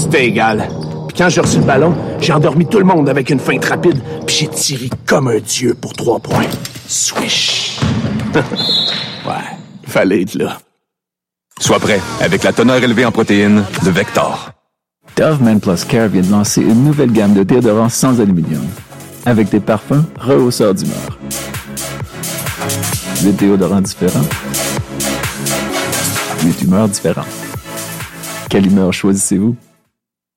C'était égal. Puis quand j'ai reçu le ballon, j'ai endormi tout le monde avec une feinte rapide, puis j'ai tiré comme un dieu pour 3 points. Swish! Ouais, fallait être là. Sois prêt avec la teneur élevée en protéines de Vector. Dove Men Plus Care vient de lancer une nouvelle gamme de déodorants sans aluminium, avec des parfums rehausseurs d'humeur. Des déodorants différents, mais d'humeur différente. Quelle humeur choisissez-vous?